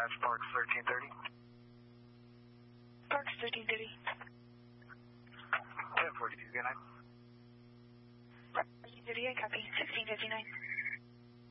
dispatch, Parks 1330. Parks 1330. 1042, good night. 1330, I copy. 1659.